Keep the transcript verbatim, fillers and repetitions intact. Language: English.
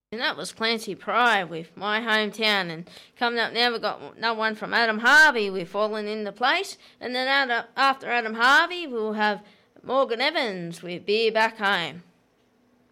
And that was Clancy Pride with My Hometown. And coming up now, we've got another one from Adam Harvey with Falling Into Place. And then after Adam Harvey, we'll have Morgan Evans with Beer Back Home.